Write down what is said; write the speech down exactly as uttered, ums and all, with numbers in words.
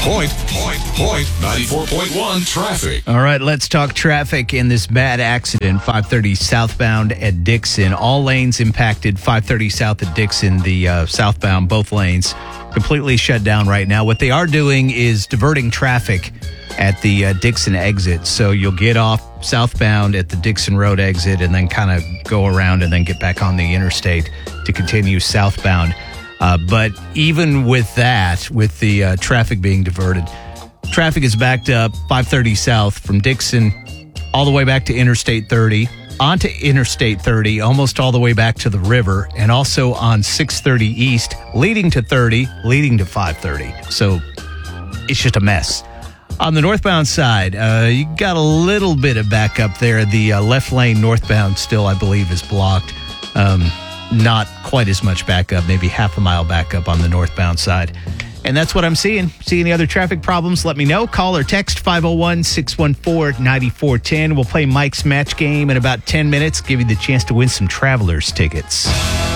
Point, point, point, ninety-four point one traffic. All right, let's talk traffic in this bad accident, five thirty southbound at Dixon. All lanes impacted, five thirty south at Dixon, the uh, southbound, both lanes completely shut down right now. What they are doing is diverting traffic at the uh, Dixon exit. So you'll get off southbound at the Dixon Road exit and then kind of go around and then get back on the interstate to continue southbound. Uh, but even with that, with the uh, traffic being diverted, traffic is backed up five thirty south from Dixon all the way back to Interstate thirty, onto Interstate thirty, almost all the way back to the river, and also on six thirty east, leading to thirty, leading to five thirty. So it's just a mess. On the northbound side, uh, you got a little bit of backup there. The uh, left lane northbound still, I believe, is blocked. Um, not quite as much backup, maybe half a mile backup on the northbound side. And that's what I'm seeing. See any other traffic problems, let me know. Call or text five oh one, six one four, nine four one zero. We'll play Mike's Match Game in about ten minutes, give you the chance to win some Travelers tickets.